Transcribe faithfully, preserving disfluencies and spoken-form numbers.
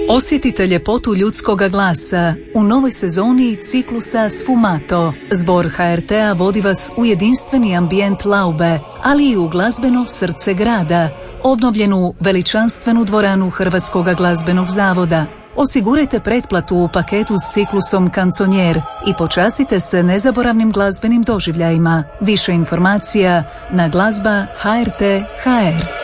Osjetite ljepotu ljudskoga glasa u novoj sezoni ciklusa Sfumato. Zbor ha er te-a vodi vas u jedinstveni ambijent Laube, ali i u glazbeno srce grada, obnovljenu veličanstvenu dvoranu Hrvatskog glazbenog zavoda. Osigurajte pretplatu u paketu s ciklusom Kanconier i počastite se nezaboravnim glazbenim doživljajima. Više informacija na glazba ha er te tačka ha er.